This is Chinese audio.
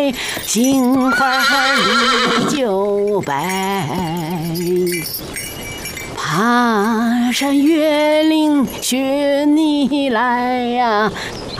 杏花绿就白。爬山越岭寻你来呀。